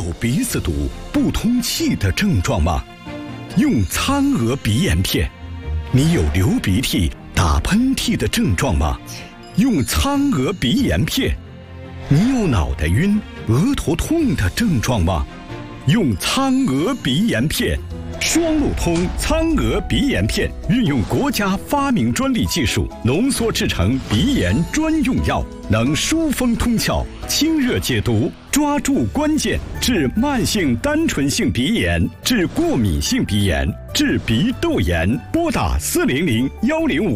有鼻子堵、不通气的症状吗？用苍鹅鼻炎片。你有流鼻涕、打喷嚏的症状吗？用苍鹅鼻炎片。你有脑袋晕、额头痛的症状吗？用苍鹅鼻炎片。双路通苍鹅鼻炎片运用国家发明专利技术浓缩制成鼻炎专用药，能疏风通窍、清热解毒，抓住关键，治慢性单纯性鼻炎，治过敏性鼻炎，治鼻窦炎。拨打400-105。